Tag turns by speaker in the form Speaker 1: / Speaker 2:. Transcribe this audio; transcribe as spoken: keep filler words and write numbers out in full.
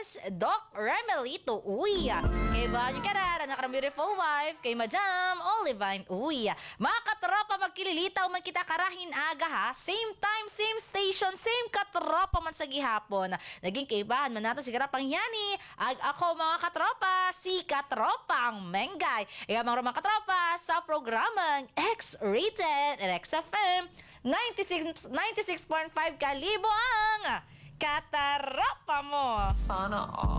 Speaker 1: Miss Doc Remelito, uy. Kay Banyo Carrara, nakang beautiful wife, kay Madam Olivine, uy. Mga katropa, magkililitaw man kita karahin aga ha. Same time, same station, same katropa man sa gihapon. Naging kaibahan man nato si Karapang Yani. Ag ako mga katropa, si Katropang Mengay. Ikamang romang katropa sa programang X-Rated Rex F M ninety-six point five kalibo ang Kataropa mo.
Speaker 2: Sana all.